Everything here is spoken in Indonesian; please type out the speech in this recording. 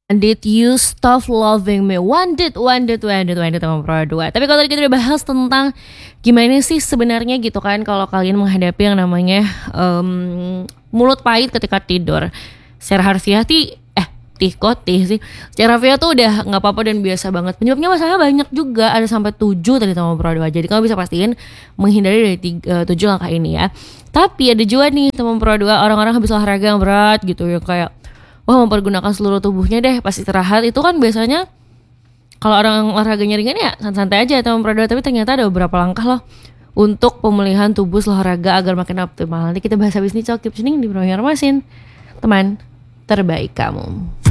Did you stop loving me? One did sama Pro 2. Tapi kalau tadi kita udah bahas tentang gimana sih sebenarnya gitu kan kalau kalian menghadapi yang namanya mulut pahit ketika tidur. Secara harfiah sih. Secara harfiah tuh udah nggak apa-apa dan biasa banget. Penyebabnya masalahnya banyak juga, ada sampai 7 tadi sama Pro 2. Jadi kamu bisa pastiin menghindari dari 7 langkah ini ya. Tapi ada juga nih teman Pro 2 orang-orang habis olahraga yang berat gitu ya kayak mempergunakan seluruh tubuhnya deh pas istirahat. Itu kan biasanya kalau orang olahraganya ringan ya santai aja teman Pro 2, tapi ternyata ada beberapa langkah loh untuk pemulihan tubuh setelah olahraga agar makin optimal. Nanti kita bahas habis ini, keep tuning di Bro Masin, teman terbaik kamu.